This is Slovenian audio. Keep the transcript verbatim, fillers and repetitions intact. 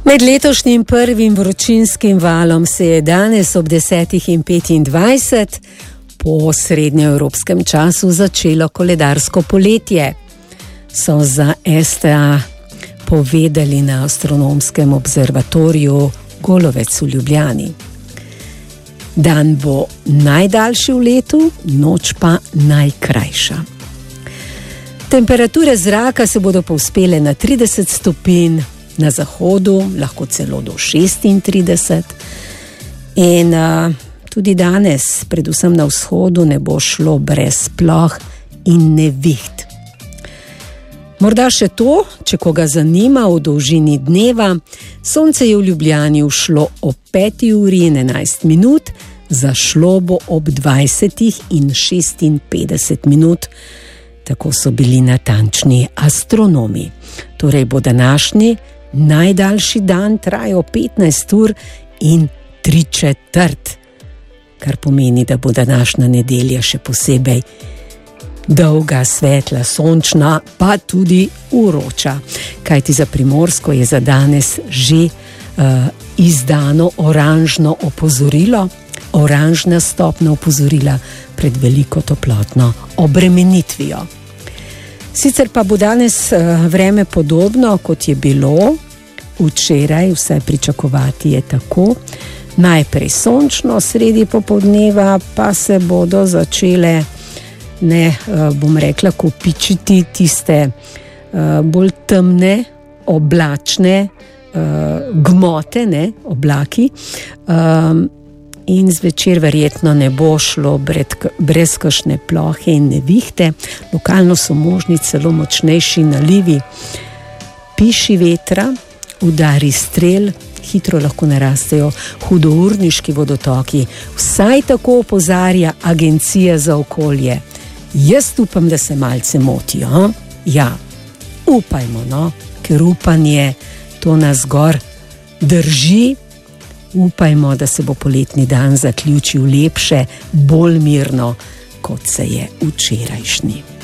Med letošnjim prvim vročinskim valom se je danes ob desetih in petindvajset po srednjeevropskem času začelo koledarsko poletje, so za S T A povedali na astronomskem observatoriju Golovec v Ljubljani. Dan bo najdaljši v letu, noč pa najkrajša. Temperature zraka se bodo povzpele na trideset stopinj, na zahodu lahko celo do šestintrideset. In uh, tudi danes, predvsem na vzhodu, ne bo šlo brez ploh in neviht. Morda še to, če koga zanima o dolžini dneva, sonce je v Ljubljani ušlo ob peti uri in enajst minut, zašlo bo ob dvajsetih in šestinpetdeset minut. Tako so bili natančni astronomi. Torej bo današnji najdaljši dan trajal petnajst ur in tri četrt, kar pomeni, da bo današnja nedelja še posebej dolga, svetla, sončna, pa tudi vroča. Kajti za Primorsko je za danes že uh, izdano oranžno opozorilo, oranžna stopnja opozorila pred veliko toplotno obremenitvijo. Sicer pa bo danes uh, vreme podobno, kot je bilo včeraj, vse pričakovati je tako. Najprej sončno, sredi popoldneva pa se bodo začele, ne bom rekla, kopičiti tiste uh, bolj temne, oblačne uh, gmote, ne, oblaki. Um, in zvečer verjetno ne bo šlo brez, brez kakšne plohe in nevihte. Lokalno so možni celo močnejši nalivi, piši vetra, udari strel, hitro lahko narastejo hudourniški vodotoki. Vsaj tako opozarja Agencija za okolje. Jaz upam, da se malce motijo. Ha? Ja, upajmo, no, ker upanje to nas gor drži. Upajmo, da se bo poletni dan zaključil lepše, bolj mirno, kot se je včerajšnji.